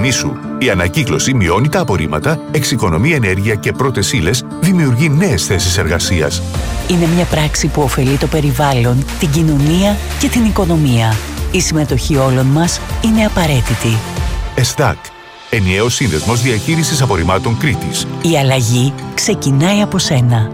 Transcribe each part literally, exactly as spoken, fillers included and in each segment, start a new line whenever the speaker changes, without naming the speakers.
Θυμήσου, η ανακύκλωση μειώνει τα απορρίμματα, εξοικονομεί ενέργεια και πρώτες ύλες, δημιουργεί νέες θέσεις εργασίας.
Είναι μια πράξη που ωφελεί το περιβάλλον, την κοινωνία και την οικονομία. Η συμμετοχή όλων μας είναι απαραίτητη.
ΕΣΔΑΚ, ενιαίος σύνδεσμος διαχείρισης απορριμμάτων Κρήτης.
Η αλλαγή ξεκινάει από σένα.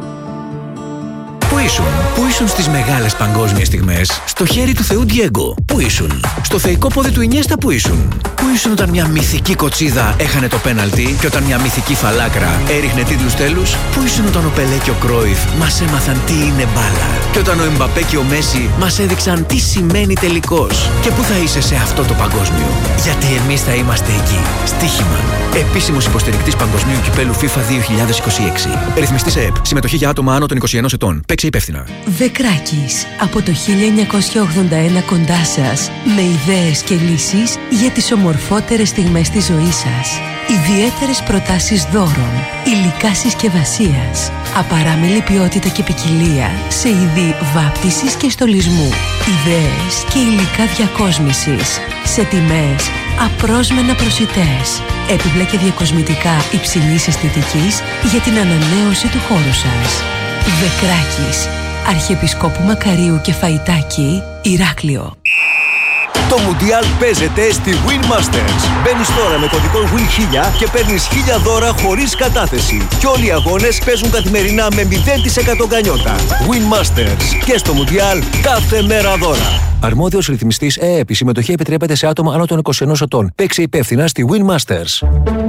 Πού ήσουν, πού ήσουν στις μεγάλες παγκόσμιες στιγμές, στο χέρι του Θεού Ντιέγκο, πού ήσουν, στο θεϊκό πόδι του Ινιέστα, πού ήσουν, πού ήσουν όταν μια μυθική κοτσίδα έχανε το πέναλτι και όταν μια μυθική φαλάκρα έριχνε τίτλους τέλους, πού ήσουν όταν ο Πελέ και ο Κρόιφ μας έμαθαν τι είναι μπάλα και όταν ο Εμπαπέ και ο Μέση μας έδειξαν τι σημαίνει τελικός, και πού θα είσαι σε αυτό το παγκόσμιο, γιατί εμείς θα είμαστε εκεί. Στοίχημα. Επίσημος υποστηρικτής Παγκοσμίου Κυπέλου FIFA δύο χιλιάδες είκοσι έξι. Ρυθμιστής ΕΕΠ. Συμμετοχή για άτομα άνω των είκοσι ενός ετών. Παίξε υπεύθυνα.
The Crackis. Από το χίλια εννιακόσια ογδόντα ένα κοντά σας. Με ιδέες και λύσεις για τις ομορφότερες στιγμές της ζωής σας. Ιδιαίτερες προτάσεις δώρων. Υλικά συσκευασίας. Απαράμιλη ποιότητα και ποικιλία σε είδη βάπτισης και στολισμού. Ιδέες και υλικά διακόσμησης. Σε τιμές απρόσμενα προσιτές. Έπιπλα και διακοσμητικά υψηλής αισθητικής για την ανανέωση του χώρου σας. The Crackis. Αρχιεπισκόπου Μακαρίου και Φαϊτάκη, Ηράκλειο.
Το Μουντιάλ παίζεται στη Win Masters. Μπαίνεις τώρα με κωδικό Win χίλια και παίρνεις χίλια δώρα χωρίς κατάθεση. Και όλοι οι αγώνες παίζουν καθημερινά με μηδέν τοις εκατό γκανιότα. Win Masters. Και στο Μουντιάλ κάθε μέρα δώρα.
Αρμόδιος ρυθμιστής ΕΕΠ. Η συμμετοχή επιτρέπεται σε άτομα άνω των είκοσι ενός ετών. Παίξε υπεύθυνα στη Win Masters.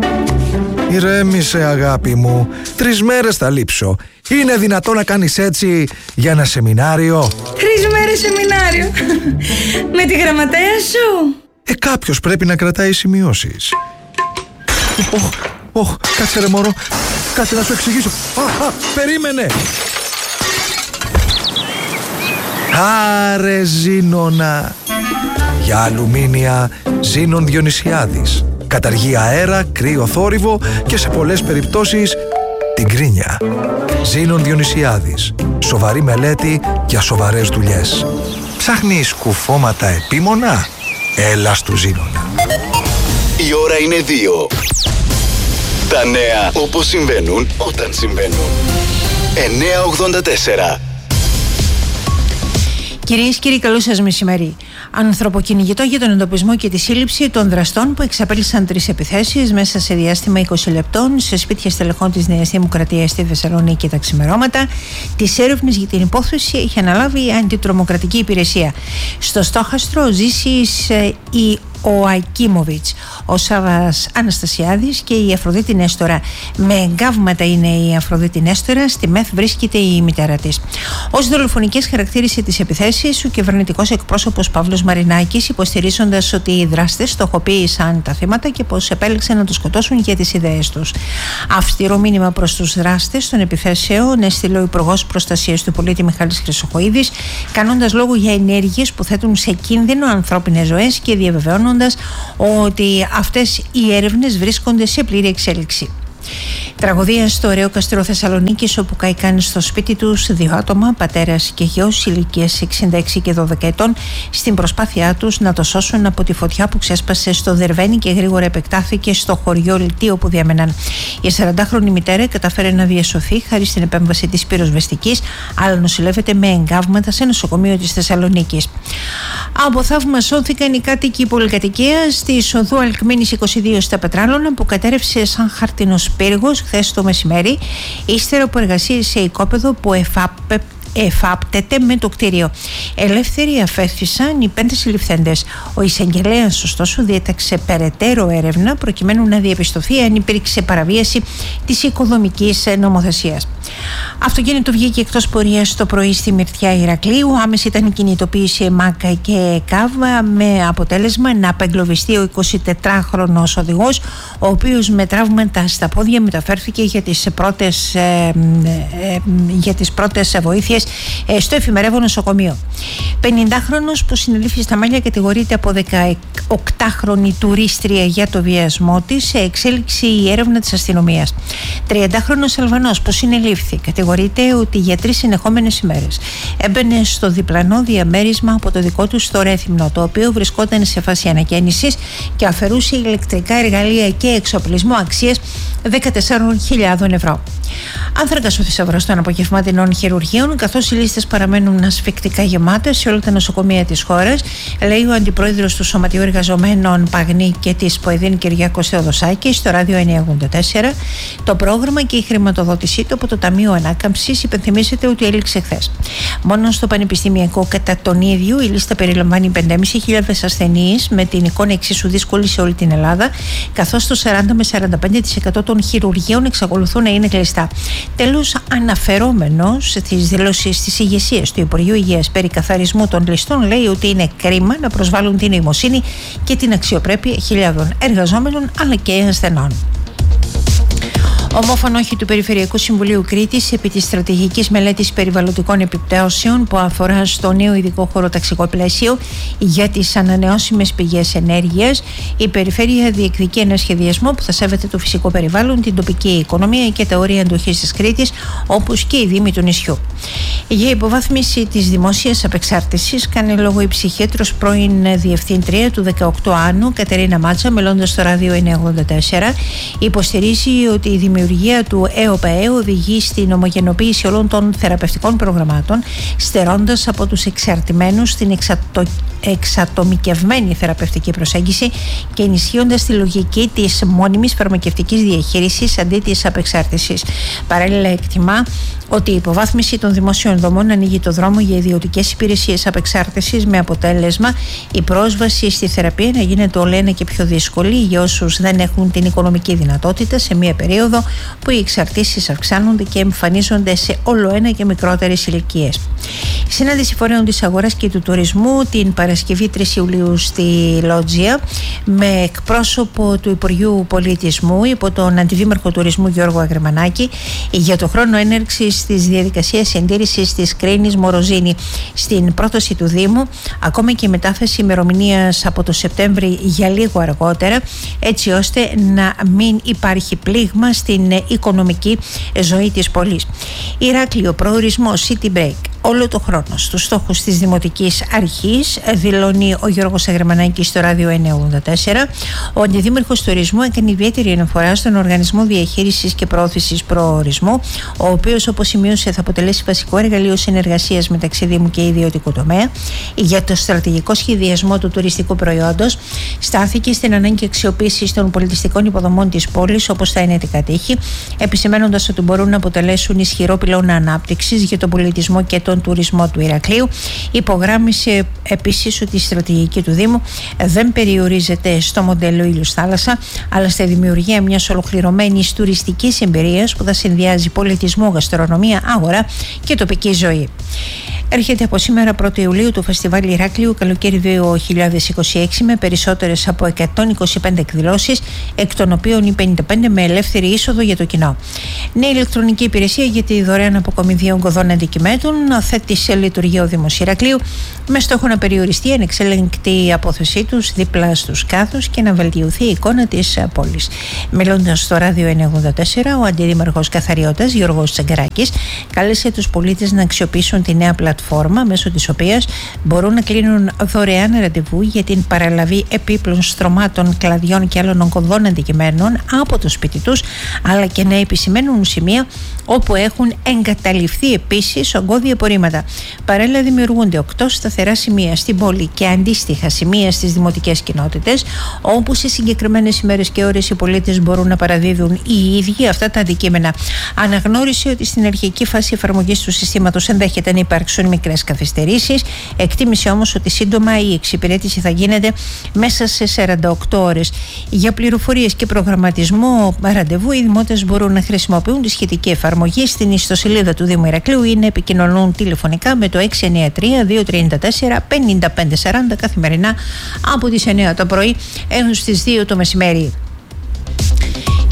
Ηρέμησε, αγάπη μου. Τρεις μέρες θα λείψω. Είναι δυνατόν να κάνεις έτσι για ένα σεμινάριο?
Τρεις μέρες σεμινάριο. Με τη γραμματέα σου.
Ε, κάποιος πρέπει να κρατάει σημειώσεις. Οχ, οχ, κάτσε ρε μωρό. Κάτσε να σου εξηγήσω. Α, α, περίμενε. Άρε Ζήνονα. Για αλουμίνια Ζήνων Διονυσιάδης. Καταργεί αέρα, κρύο, θόρυβο και σε πολλές περιπτώσεις την κρίνια. Ζήνων Διονυσιάδης. Σοβαρή μελέτη για σοβαρές δουλειές. Ψάχνεις κουφώματα επίμονα? Έλα στου Ζήνονα.
Η ώρα είναι δύο. Τα νέα όπως συμβαίνουν όταν συμβαίνουν. εννιακόσια ογδόντα τέσσερα.
Κυρίες και κύριοι, καλό σας μεσημέρι. Ανθρωποκυνηγητό για τον εντοπισμό και τη σύλληψη των δραστών που εξαπέλυσαν τρεις επιθέσεις μέσα σε διάστημα είκοσι λεπτών σε σπίτια στελεχών της Νέας Δημοκρατίας στη Θεσσαλονίκη τα ξημερώματα. Τις έρευνες για την υπόθεση έχει αναλάβει η Αντιτρομοκρατική Υπηρεσία. Στο στόχαστρο ζήσεις η ο Ακίμοβιτς, ο Σάβας Αναστασιάδης και η Αφροδίτη Νέστορα. Με εγκάβματα είναι η Αφροδίτη Νέστορα, στη ΜΕΘ βρίσκεται η μητέρα της. Ως δολοφονικές χαρακτήρισε τις επιθέσεις ο κυβερνητικός εκπρόσωπος Παύλος Μαρινάκης, υποστηρίζοντας ότι οι δράστες στοχοποίησαν τα θύματα και πως επέλεξαν να τους σκοτώσουν για τις ιδέες τους. Αυστηρό μήνυμα προς τους δράστες των επιθέσεων έστειλε ο Υπουργός Προστασίας του Πολίτη Μιχάλης Χρυσοχοΐδης, κάνοντας λόγο για ενέργειες που θέτουν σε κίνδυνο ανθρώπινες ζωές και διαβεβαιώνοντας ότι αυτές οι έρευνες βρίσκονται σε πλήρη εξέλιξη. Τραγωδία στο ωραίο καστρό Θεσσαλονίκης, όπου καήκαν στο σπίτι τους δύο άτομα, πατέρας και γιος ηλικίας εξήντα έξι και δώδεκα ετών, στην προσπάθειά τους να το σώσουν από τη φωτιά που ξέσπασε στο Δερβαίνι και γρήγορα επεκτάθηκε στο χωριό Λιτή όπου διέμεναν. Η σαραντάχρονη μητέρα καταφέρει να διασωθεί χάρη στην επέμβαση της πυροσβεστικής, αλλά νοσηλεύεται με εγκάβματα σε νοσοκομείο της Θεσσαλονίκης. Από θαύμα σώθηκαν οι κάτοικοι πολυκατοικίας της οδού Αλκμήνης είκοσι δύο στα Πετράλωνα, που κατέρευσε σαν χαρτινός πύργος χθες το μεσημέρι, ύστερα από εργασίες σε οικόπεδο που εφάπε εφάπτεται με το κτίριο. Ελεύθεροι αφέθησαν οι πέντε συλληφθέντες. Ο εισαγγελέας, ωστόσο, διέταξε περαιτέρω έρευνα προκειμένου να διαπιστωθεί αν υπήρξε παραβίαση της οικοδομικής νομοθεσίας. Αυτοκίνητο βγήκε εκτός πορείας το πρωί στη Μυρτιά Ηρακλείου. Άμεση ήταν η κινητοποίηση ΕΜΑΚΑ και ΕΚΑΒ, με αποτέλεσμα να απεγκλωβιστεί ο εικοσιτετράχρονος οδηγός, ο οποίος με τραύματα στα πόδια μεταφέρθηκε για τις πρώτες, ε, ε, για τις πρώτες βοήθειες στο εφημερεύον νοσοκομείο. πενηντάχρονος που συνελήφθη στα μάλια κατηγορείται από δεκαοκτάχρονη τουρίστρια για το βιασμό της, σε εξέλιξη η έρευνα της αστυνομίας. τριαντάχρονος Αλβανός που συνελήφθη κατηγορείται ότι για τρεις συνεχόμενες ημέρες έμπαινε στο διπλανό διαμέρισμα από το δικό του στο Ρέθυμνο, το οποίο βρισκόταν σε φάση ανακαίνησης και αφαιρούσε ηλεκτρικά εργαλεία και εξοπλισμό αξίας δεκατεσσάρων χιλιάδων ευρώ. Άνθρακας ο θησαυρός των απογευματινών χειρουργείων, καθώς οι λίστες παραμένουν ασφυκτικά γεμάτες σε όλα τα νοσοκομεία της χώρας, λέει ο αντιπρόεδρος του Σωματείου Εργαζομένων Παγνή και της ΠΟΕΔΗΝ Κυριάκος Θεοδοσάκης στο ράδιο εννιακόσια ογδόντα τέσσερα. Το πρόγραμμα και η χρηματοδότησή του από το Ταμείο Ανάκαμψης υπενθυμίζεται ότι έληξε χθες. Μόνο στο Πανεπιστημιακό κατά τον ίδιο η λίστα περιλαμβάνει πέντε χιλιάδες πεντακόσιους ασθενείς, με την εικόνα εξίσου δύσκολη σε όλη την Ελλάδα, καθώς το σαράντα με σαράντα πέντε τοις εκατό των χειρουργείων εξακολουθούν να είναι κλειστά. Τέλος, αναφερόμενος στις δηλώσεις της ηγεσίας του Υπουργείου Υγείας περί καθαρισμού των ληστών, λέει ότι είναι κρίμα να προσβάλλουν την νοημοσύνη και την αξιοπρέπεια χιλιάδων εργαζόμενων αλλά και ασθενών. Ομόφωνο όχι του Περιφερειακού Συμβουλίου Κρήτης επί της στρατηγικής μελέτης περιβαλλοντικών επιπτώσεων που αφορά στο νέο ειδικό χωροταξικό πλαίσιο για τις ανανεώσιμες πηγές ενέργειας. Η Περιφέρεια διεκδικεί ένα σχεδιασμό που θα σέβεται το φυσικό περιβάλλον, την τοπική οικονομία και τα όρια αντοχής της Κρήτης, όπως και οι δήμοι του νησιού. Για υποβάθμιση της δημόσιας απεξάρτησης κάνει λόγο η ψυχίατρος πρώην διευθύντρια του δεκαοκτώ Άνω, Κατερίνα Μάτσα, μιλώντας στο ράδιο εννιακόσια ογδόντα τέσσερα. Υποστηρίζει ότι η δημιουργία του ΕΟΠΑΕ οδηγεί στην ομογενοποίηση όλων των θεραπευτικών προγραμμάτων, στερώντας από τους εξαρτημένους την εξατο... εξατομικευμένη θεραπευτική προσέγγιση και ενισχύοντας τη λογική της μόνιμης φαρμακευτικής διαχείρισης αντί της απεξάρτησης. Παράλληλα, εκτιμά ότι η υποβάθμιση των δημοσίων δομών ανοίγει το δρόμο για ιδιωτικές υπηρεσίες απεξάρτησης, με αποτέλεσμα η πρόσβαση στη θεραπεία να γίνεται όλο ένα και πιο δύσκολη για όσους δεν έχουν την οικονομική δυνατότητα σε μια περίοδο που οι εξαρτήσεις αυξάνονται και εμφανίζονται σε όλο ένα και μικρότερες ηλικίες. Η συνάντηση φορέων της αγοράς και του τουρισμού την Παρασκευή τρεις Ιουλίου στη Λότζια, με εκπρόσωπο του Υπουργείου Πολιτισμού υπό τον Αντιδήμαρχο Τουρισμού Γιώργο Αγριμανάκη για το χρόνο έναρξης της διαδικασίας συντήρησης της κρίνης Μοροζίνη στην πρόταση του Δήμου, ακόμα και η μετάθεση ημερομηνίας από το Σεπτέμβρη για λίγο αργότερα, έτσι ώστε να μην υπάρχει πλήγμα στην οικονομική ζωή της πόλης. Ηράκλειο, προορισμό City Break όλο το χρόνο στους στόχους της Δημοτικής Αρχής, δηλώνει ο Γιώργος Αγριμανάκης στο ράδιο εννιακόσια ογδόντα τέσσερα. Ο Αντιδήμαρχος Τουρισμού έκανε ιδιαίτερη αναφορά στον Οργανισμό Διαχείρισης και Προώθησης Προορισμού, ο οποίος, όπως σημείωσε, θα αποτελέσει βασικό εργαλείο συνεργασίας μεταξύ Δήμου και ιδιωτικού τομέα για το στρατηγικό σχεδιασμό του τουριστικού προϊόντος. Στάθηκε στην ανάγκη αξιοποίησης των πολιτιστικών υποδομών της πόλης, όπως τα ενετικά τείχη, επισημαίνοντας ότι μπορούν να αποτελέσουν ισχυρό πυλώνα ανάπτυξης για τον πολιτισμό και τον τουρισμό του Ηρακλείου. Υπογράμμισε επίσης ότι η στρατηγική του Δήμου δεν περιορίζεται στο μοντέλο ήλιος θάλασσα, αλλά στη δημιουργία μιας ολοκληρωμένης τουριστικής εμπειρίας που θα συνδυάζει πολιτισμό, γαστρονομία, αγορά και τοπική ζωή. Έρχεται από σήμερα πρώτη Ιουλίου το Φεστιβάλ Ηράκλειου Καλοκαίρι δύο χιλιάδες είκοσι έξι, με περισσότερες από εκατόν είκοσι πέντε εκδηλώσεις, εκ των οποίων οι πενήντα πέντε με ελεύθερη είσοδο για το κοινό. Νέα ηλεκτρονική υπηρεσία για τη δωρεάν αποκομιδή ογκωδών αντικειμένων θέτει σε λειτουργία ο Δήμος Ηρακλείου, με στόχο να περιοριστεί η ανεξέλεγκτη απόθεσή τους δίπλα στους κάδους και να βελτιωθεί η εικόνα της πόλης. Μιλώντας στο ράδιο εννιακόσια ογδόντα τέσσερα, ο Αντιδήμαρχος Καθαριότητας Γιώργος Τσαγκαράκης κάλεσε τους πολίτες να αξιοποιήσουν τη νέα πλατφόρμα, μέσω της οποίας μπορούν να κλείνουν δωρεάν ραντεβού για την παραλαβή επίπλων στρωμάτων, κλαδιών και άλλων ογκωδών αντικειμένων από το σπίτι τους, αλλά και να επισημαίνουν σημεία όπου έχουν εγκαταλειφθεί επίσης ογκώδη απορρίμματα. Παράλληλα, δημιουργούνται οκτώ σταθερά σημεία στην πόλη και αντίστοιχα σημεία στις δημοτικές κοινότητες, όπου σε συγκεκριμένες ημέρες και ώρες οι πολίτες μπορούν να παραδίδουν οι ίδιοι αυτά τα αντικείμενα. Αναγνώρισε ότι στην αρχική φάση εφαρμογής του συστήματος ενδέχεται να υπάρξουν μικρές καθυστερήσεις. Εκτίμησε όμως ότι σύντομα η εξυπηρέτηση θα γίνεται μέσα σε σαράντα οκτώ ώρες. Για πληροφορίες και προγραμματισμό ραντεβού, οι δημότες μπορούν να χρησιμοποιούν τη σχετική εφαρμογή στην ιστοσελίδα του Δήμου Ηρακλείου ή να επικοινωνούν τηλεφωνικά με το έξι εννιά τρία δύο τρία τέσσερα πέντε πέντε σαράντα καθημερινά από τις εννιά το πρωί έως τις δύο το μεσημέρι.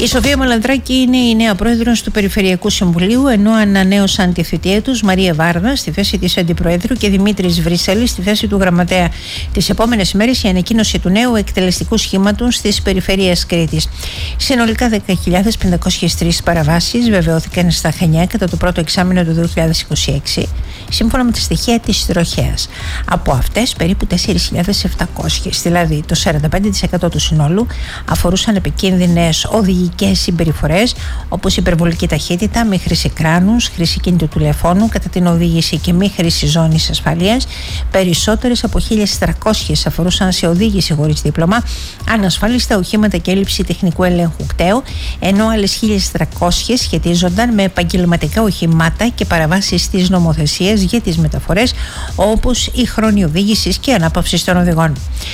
Η Σοφία Μαλανδράκη είναι η νέα πρόεδρος του Περιφερειακού Συμβουλίου, ενώ ανανέωσαν τη θητεία τους Μαρία Βάρδα στη θέση της Αντιπροέδρου και Δημήτρης Βρύσσαλης στη θέση του Γραμματέα. Τις επόμενες ημέρες η ανακοίνωση του νέου εκτελεστικού σχήματος της Περιφερείας Κρήτης. Συνολικά δέκα χιλιάδες πεντακόσιες τρεις παραβάσεις βεβαιώθηκαν στα Χανιά κατά το πρώτο εξάμηνο του δύο χιλιάδες είκοσι έξι, σύμφωνα με τα στοιχεία της Τροχέας. Από αυτές, περίπου τέσσερις χιλιάδες επτακόσιες, δηλαδή το σαράντα πέντε τοις εκατό του συνόλου, αφορούσαν επικίνδυνες οδηγικές συμπεριφορές, όπως υπερβολική ταχύτητα, μη χρήση κράνους, χρήση κινητού τηλεφώνου κατά την οδήγηση και μη χρήση ζώνης ασφαλείας. Περισσότερες από χίλιες τριακόσιες αφορούσαν σε οδήγηση χωρίς δίπλωμα, ανασφάλιστα οχήματα και έλλειψη τεχνικού ελέγχου κταίου, ενώ άλλες χίλιες τριακόσιες σχετίζονταν με επαγγελματικά οχημάτα και παραβάσεις της νομοθεσίας για τις μεταφορές, όπως η χρόνη οδήγησης και ανάπαυση των οδηγών.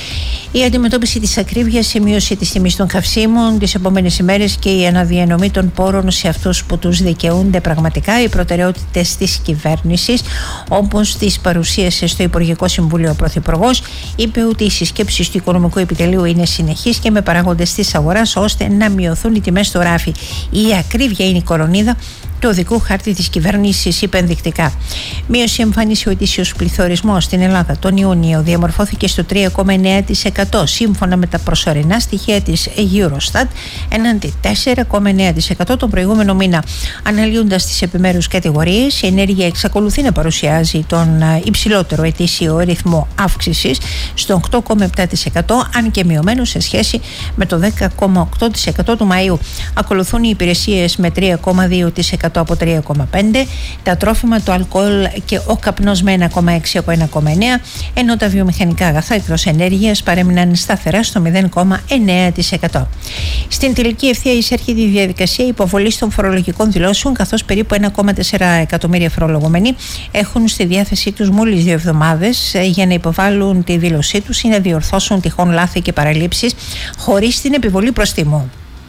Η αντιμετώπιση της ακρίβειας, η μείωση της τιμής των καυσίμων τις επόμενες ημέρες και η αναδιανομή των πόρων σε αυτούς που τους δικαιούνται πραγματικά, οι προτεραιότητες της κυβέρνησης, όπως τις παρουσίασε στο Υπουργικό Συμβούλιο ο Πρωθυπουργός, είπε ότι οι συσκέψεις του Οικονομικού Επιτελείου είναι συνεχείς και με παράγοντες της αγοράς ώστε να μειωθούν οι τιμές στο ράφι. Η ακρίβεια είναι η κορονίδα του οδικού χάρτη της κυβέρνησης, είπε ενδεικτικά. Μείωση εμφάνισε ο ετήσιος πληθωρισμός στην Ελλάδα τον Ιούνιο διαμορφώθηκε στο τρία κόμμα εννέα τοις εκατό σύμφωνα με τα προσωρινά στοιχεία της Eurostat, έναντι τέσσερα κόμμα εννέα τοις εκατό τον προηγούμενο μήνα. Αναλύοντας τις επιμέρους κατηγορίες, η ενέργεια εξακολουθεί να παρουσιάζει τον υψηλότερο ετήσιο ρυθμό αύξησης στο οκτώ κόμμα επτά τοις εκατό, αν και μειωμένο σε σχέση με το δέκα κόμμα οκτώ τοις εκατό του Μαΐου. Ακολουθούν οι υπηρεσίες με τρία κόμμα δύο τοις εκατό από τρία κόμμα πέντε τοις εκατό, τα τρόφιμα, το αλκοόλ και ο καπνός με ένα κόμμα έξι από ένα κόμμα εννέα τοις εκατό, ενώ τα βιομηχανικά αγαθά εκτός ενέργειας παρέμειναν σταθερά στο μηδέν κόμμα εννέα τοις εκατό. Στην τελική ευθεία εισέρχεται η διαδικασία υποβολής των φορολογικών δηλώσεων, καθώς περίπου ένα κόμμα τέσσερα εκατομμύρια φορολογούμενοι έχουν στη διάθεσή τους μόλις δύο εβδομάδες για να υποβάλουν τη δήλωσή τους ή να διορθώσουν τυχόν λάθη και παραλήψεις χωρίς την επιβολή προστίμου.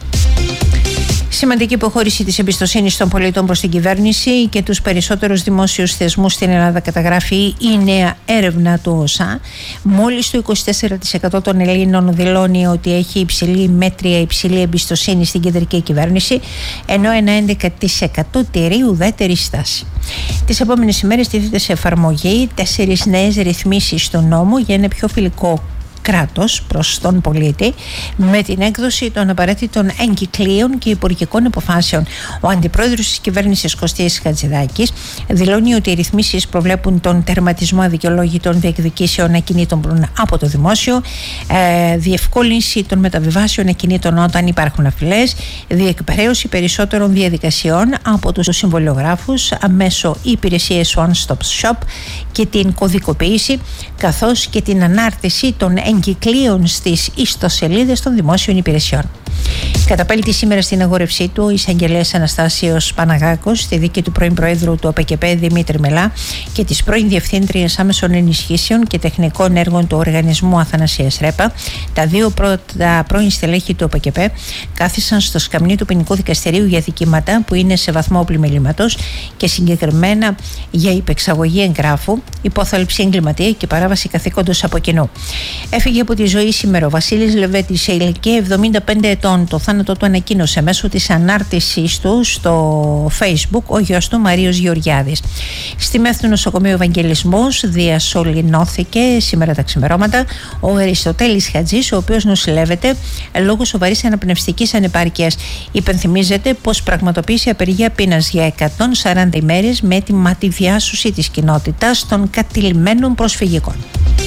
Σημαντική υποχώρηση της εμπιστοσύνης των πολιτών προς την κυβέρνηση και τους περισσότερους δημόσιους θεσμούς στην Ελλάδα καταγράφει η νέα έρευνα του ΟΣΑ. Μόλις το είκοσι τέσσερα τοις εκατό των Ελλήνων δηλώνει ότι έχει υψηλή, μέτρια υψηλή εμπιστοσύνη στην κεντρική κυβέρνηση, ενώ ένα έντεκα τοις εκατό τηρεί ουδέτερη στάση. Τις επόμενες ημέρες τίθεται σε εφαρμογή τέσσερις νέες ρυθμίσεις του νόμου για ένα πιο φιλικό κράτος προς τον πολίτη, με την έκδοση των απαραίτητων εγκυκλίων και υπουργικών αποφάσεων. Ο αντιπρόεδρος της κυβέρνησης Κωστής Χατζηδάκης δηλώνει ότι οι ρυθμίσεις προβλέπουν τον τερματισμό αδικαιολόγητων διεκδικήσεων ακινήτων από το δημόσιο, ε, διευκόλυνση των μεταβιβάσεων ακινήτων όταν υπάρχουν απειλές, διεκπαιρέωση περισσότερων διαδικασιών από τους συμβολιογράφους μέσω υπηρεσίες One Stop Shop και την κωδικοποίηση, καθώς και την ανάρτηση των εγκυκλίων στις ιστοσελίδες των δημόσιων υπηρεσιών. Καταπέλτει σήμερα στην αγόρευσή του ο εισαγγελέας Αναστάσιος Παναγάκος στη δίκη του πρώην Προέδρου του ΟΠΕΚΕΠΕ Δημήτρη Μελά και της πρώην Διευθύντριας Άμεσων Ενισχύσεων και Τεχνικών Έργων του Οργανισμού Αθανασίας Ρέπα. Τα δύο πρώτα πρώην στελέχη του ΟΠΕΚΕΠΕ κάθισαν στο σκαμνί του ποινικού δικαστηρίου για δικήματα που είναι σε βαθμό πλημελήματος και συγκεκριμένα για υπεξαγωγή εγγράφου, υπόθαλψη εγκληματία και παράβαση καθήκοντος από κοινού. Έφυγε από τη ζωή σήμερα ο Βασίλης Λεβέτης σε ηλικία εβδομήντα πέντε ετών. Το θάνατο του ανακοίνωσε μέσω της ανάρτησής του στο Facebook ο γιος του Μαρίος Γεωργιάδης. Στη ΜΕΘ του νοσοκομείου Ευαγγελισμός διασωληνώθηκε σήμερα τα ξημερώματα ο Αριστοτέλης Χατζής, ο οποίος νοσηλεύεται λόγω σοβαρής αναπνευστικής ανεπάρκειας. Υπενθυμίζεται πως πραγματοποίησε απεργία πείνας για εκατόν σαράντα ημέρες με έτοιμα τη διάσωση της κοινότητας των κατηλημένων προσφυγικών.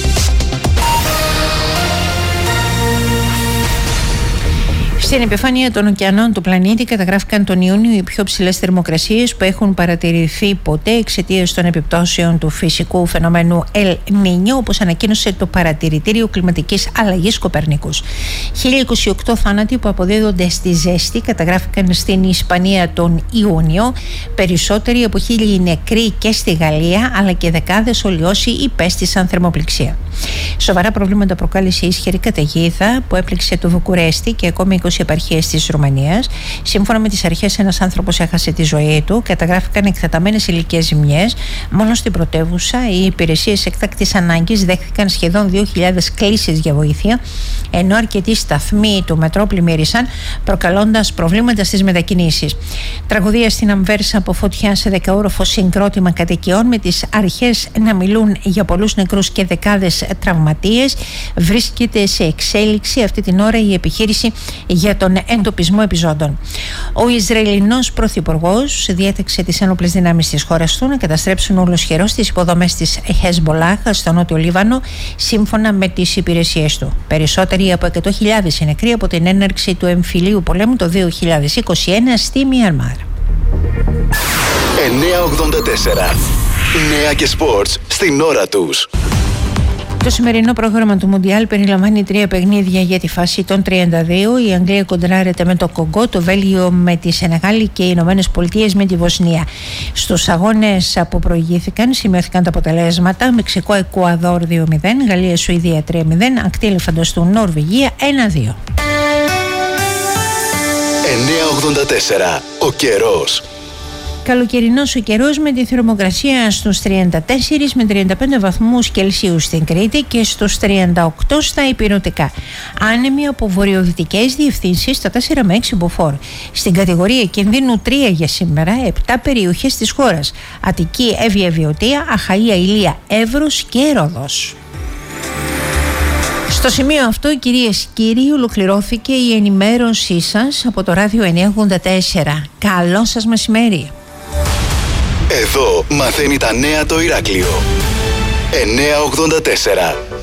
Στην επιφάνεια των ωκεανών του πλανήτη καταγράφηκαν τον Ιούνιο οι πιο ψηλές θερμοκρασίες που έχουν παρατηρηθεί ποτέ εξαιτίας των επιπτώσεων του φυσικού φαινομένου El Niño, όπως ανακοίνωσε το Παρατηρητήριο Κλιματικής Αλλαγής Κοπερνίκους. χίλια είκοσι οκτώ θάνατοι που αποδίδονται στη ζέστη καταγράφηκαν στην Ισπανία τον Ιούνιο, περισσότεροι από χίλιοι νεκροί και στη Γαλλία, αλλά και δεκάδες όλοι όσοι υπέστησαν θερμοπληξία. Σοβαρά προβλήματα προκάλεσε η ισχυρή καταιγίδα που έπληξε το Βουκουρέστι και ακόμη είκοσι επαρχίες της Ρουμανίας. Σύμφωνα με τις αρχές, ένας άνθρωπος έχασε τη ζωή του. Καταγράφηκαν εκτεταμένες υλικές ζημιές. Μόνο στην πρωτεύουσα, οι υπηρεσίες έκτακτης ανάγκης δέχτηκαν σχεδόν δύο χιλιάδες κλήσεις για βοήθεια, ενώ αρκετοί σταθμοί του μετρό πλημμύρισαν, προκαλώντας προβλήματα στις μετακινήσεις. Τραγωδία στην Αμβέρσα από φωτιά σε δεκαόροφο συγκρότημα κατοικιών, με τις αρχές να μιλούν για πολλούς νεκρούς και δεκάδες τραυματίες. Βρίσκεται σε εξέλιξη αυτή την ώρα η επιχείρηση για τον εντοπισμό επιζώντων. Ο Ισραηλινός πρωθυπουργός διέταξε τις ένοπλες δυνάμεις της χώρας του να καταστρέψουν ολοσχερώς τις υποδομές της Χεσμολάχ στο νότιο Λίβανο, σύμφωνα με τις υπηρεσίες του. Περισσότεροι από εκατό χιλιάδες είναι νεκροί από την έναρξη του εμφυλίου πολέμου το δύο χιλιάδες είκοσι ένα στη Μιανμάρ.
εννιακόσια ογδόντα τέσσερα. Νέα και σπορτς στην ώρα τους.
Το σημερινό πρόγραμμα του Μουντιάλ περιλαμβάνει τρία παιχνίδια για τη φάση των τριάντα δύο. Η Αγγλία κοντράρεται με το Κογκό, το Βέλγιο με τη Σενεγάλη και οι Ηνωμένες Πολιτείες με τη Βοσνία. Στους αγώνες που προηγήθηκαν σημειώθηκαν τα αποτελέσματα: Μεξικό Εκουαδόρ δύο μηδέν, Γαλλία Σουηδία τρία μηδέν, Ακτή Ελεφαντοστού Νορβηγία ένα δύο.
εννιακόσια ογδόντα τέσσερα. Ο καιρός.
Καλοκαιρινός ο καιρός, με τη θερμοκρασία στους τριάντα τέσσερα με τριάντα πέντε βαθμούς Κελσίου στην Κρήτη και στους τριάντα οκτώ στα ηπειρωτικά. Άνεμοι από βορειοδυτικές διευθύνσεις στα τέσσερα με έξι μποφόρ. Στην κατηγορία κινδύνου τρία για σήμερα, επτά περιοχές της χώρας: Αττική, Εύβοια, Βιωτία, Αχαΐα, Ηλία, Εύρος και Ρόδος. Στο σημείο αυτό, κυρίες και κύριοι, ολοκληρώθηκε η ενημέρωσή σας από το ράδιο εννιακόσια ογδόντα τέσσερα. Καλό σας μεσημέρι.
Εδώ μαθαίνει τα νέα το Ηράκλειο. εννιακόσια ογδόντα τέσσερα.